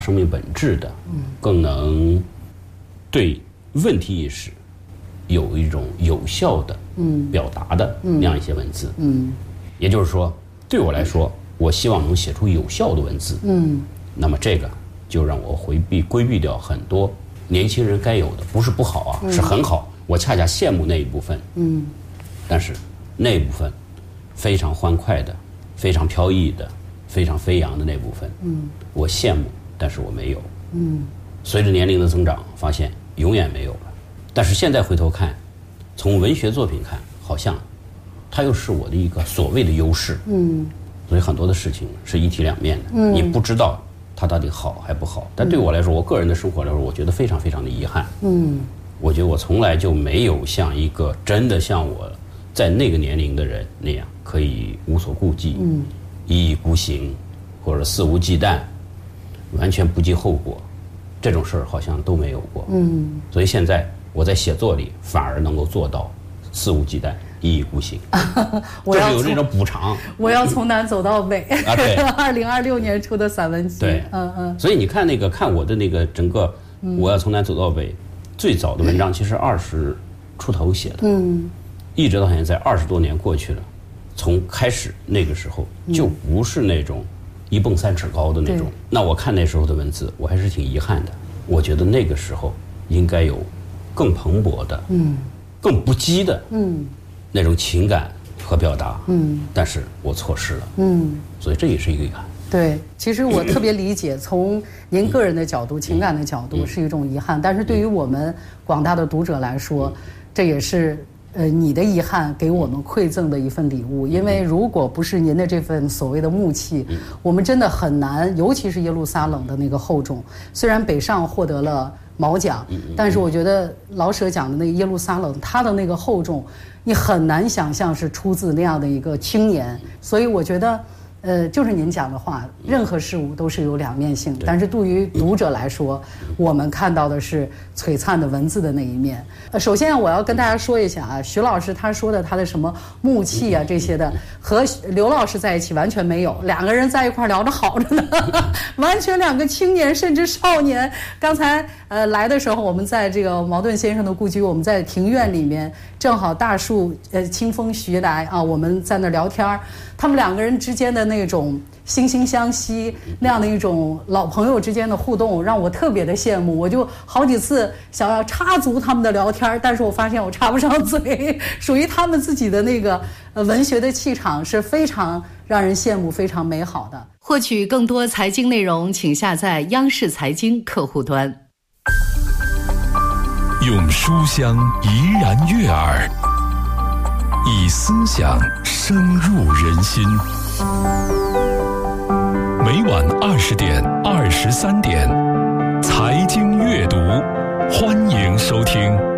生命本质的，更能对问题意识有一种有效的表达的那样一些文字。也就是说，对我来说，我希望能写出有效的文字。那么这个就让我规避掉很多年轻人该有的，不是不好啊，是很好。我恰恰羡慕那一部分。但是那一部分非常欢快的、非常飘逸的、非常飞扬的那部分，我羡慕，但是我没有。随着年龄的增长，发现永远没有了。但是现在回头看，从文学作品看，好像它又是我的一个所谓的优势。所以很多的事情是一体两面的，你不知道它到底好还不好。但对我来说，我个人的生活来说，我觉得非常非常的遗憾。我觉得我从来就没有像一个真的像我在那个年龄的人那样，可以无所顾忌，一意孤行，或者肆无忌惮，完全不计后果，这种事儿好像都没有过。所以现在我在写作里反而能够做到肆无忌惮、一意孤行，就是有这种补偿。 我要从南走到北。 对 ，2026年出的散文集。 对，所以你看我的那个整个我要从南走到北，最早的文章其实20出头写的，一直到现在20多年过去了，从开始那个时候就不是那种一蹦3尺高的那种。那我看那时候的文字，我还是挺遗憾的。我觉得那个时候应该有更蓬勃的，更不羁的，那种情感和表达，但是我错失了，所以这也是一个遗憾。 对，其实我特别理解，从您个人的角度、情感的角度是一种遗憾，但是对于我们广大的读者来说，这也是你的遗憾给我们馈赠的一份礼物。因为如果不是您的这份所谓的木气，我们真的很难，尤其是耶路撒冷的那个厚重。虽然北上获得了毛奖，但是我觉得老舍讲的那个耶路撒冷，它的那个厚重，你很难想象是出自那样的一个青年。所以我觉得就是您讲的话，任何事物都是有两面性，但是对于读者来说，我们看到的是璀璨的文字的那一面。首先我要跟大家说一下啊，徐老师他说的他的什么木气啊这些的，和刘老师在一起完全没有，两个人在一块聊着好着呢，完全两个青年甚至少年。刚才来的时候，我们在这个茅盾先生的故居，我们在庭院里面，正好大树清风徐来啊，我们在那聊天，他们两个人之间的那种惺惺相惜，那样的一种老朋友之间的互动，让我特别的羡慕。我就好几次想要插足他们的聊天，但是我发现我插不上嘴。属于他们自己的那个文学的气场是非常让人羡慕、非常美好的。获取更多财经内容，请下载央视财经客户端。 用书香怡然悦耳，以思想深入人心。每晚20点、23点，财经阅读，欢迎收听。